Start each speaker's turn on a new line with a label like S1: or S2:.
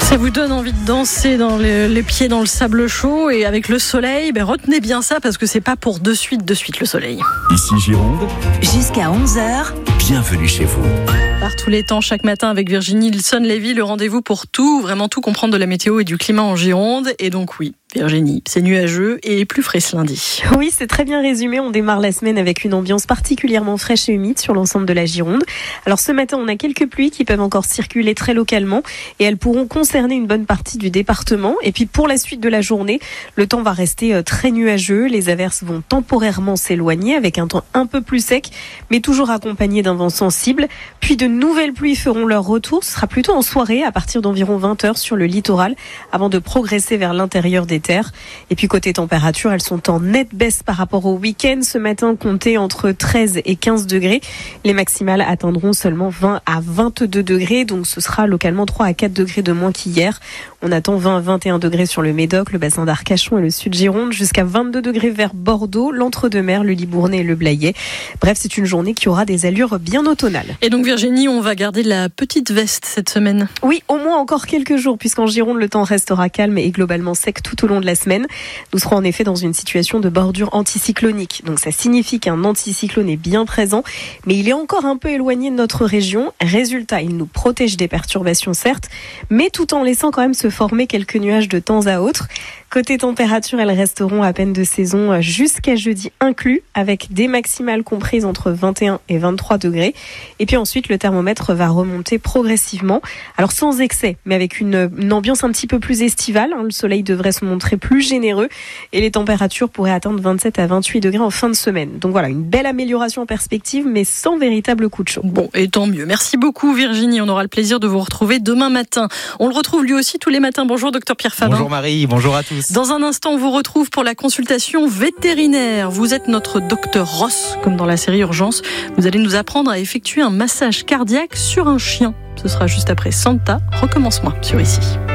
S1: Ça vous donne envie de danser dans les pieds dans le sable chaud et avec le soleil, retenez bien ça parce que c'est pas pour de suite le soleil.
S2: Ici Gironde,
S3: jusqu'à 11h.
S2: Bienvenue chez vous.
S1: Par tous les temps, chaque matin avec Virginie Ilson-Lévy, le rendez-vous pour tout, vraiment tout comprendre de la météo et du climat en Gironde. Et donc oui, Virginie, c'est nuageux et plus frais ce lundi.
S4: Oui, c'est très bien résumé. On démarre la semaine avec une ambiance particulièrement fraîche et humide sur l'ensemble de la Gironde. Alors ce matin, on a quelques pluies qui peuvent encore circuler très localement et elles pourront concerner une bonne partie du département. Et puis pour la suite de la journée, le temps va rester très nuageux. Les averses vont temporairement s'éloigner avec un temps un peu plus sec, mais toujours accompagné d'un vent sensible. Puis de nouvelles pluies feront leur retour. Ce sera plutôt en soirée à partir d'environ 20h sur le littoral avant de progresser vers l'intérieur des terres. Et puis côté température, elles sont en nette baisse par rapport au week-end. Ce matin, comptez entre 13 et 15 degrés. Les maximales atteindront seulement 20 à 22 degrés. Donc ce sera localement 3 à 4 degrés de moins qu'hier. On attend 20 à 21 degrés sur le Médoc, le bassin d'Arcachon et le sud Gironde, jusqu'à 22 degrés vers Bordeaux, l'Entre-deux-Mers, le Libournais et le Blayais. Bref, c'est une journée qui aura des allures bien automnales.
S1: Et donc Virginie, on va garder la petite veste cette semaine.
S4: Oui, au moins encore quelques jours, puisqu'en Gironde, le temps restera calme et globalement sec tout au long de la semaine. Nous serons en effet dans une situation de bordure anticyclonique. Donc ça signifie qu'un anticyclone est bien présent, mais il est encore un peu éloigné de notre région. Résultat, il nous protège des perturbations certes, mais tout en laissant quand même se former quelques nuages de temps à autre. Côté température, elles resteront à peine de saison jusqu'à jeudi inclus, avec des maximales comprises entre 21 et 23 degrés. Et puis ensuite, le thermomètre va remonter progressivement. Alors sans excès, mais avec une ambiance un petit peu plus estivale. Le soleil devrait se montrer plus généreux et les températures pourraient atteindre 27 à 28 degrés en fin de semaine. Donc voilà, une belle amélioration en perspective, mais sans véritable coup de chaud.
S1: Bon, et tant mieux. Merci beaucoup Virginie. On aura le plaisir de vous retrouver demain matin. On le retrouve lui aussi tous les matins. Bonjour docteur Pierre Fabin.
S5: Bonjour Marie, bonjour à tous.
S1: Dans un instant, on vous retrouve pour la consultation vétérinaire. Vous êtes notre docteur Ross, comme dans la série Urgence. Vous allez nous apprendre à effectuer un massage cardiaque sur un chien. Ce sera juste après Santa. Recommence-moi sur Ici.